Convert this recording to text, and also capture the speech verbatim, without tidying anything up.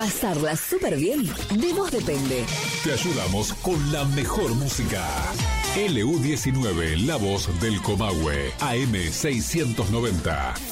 Pasarla súper bien, de vos depende. Te ayudamos con la mejor música. L U diecinueve, la voz del Comahue, A M seiscientos noventa.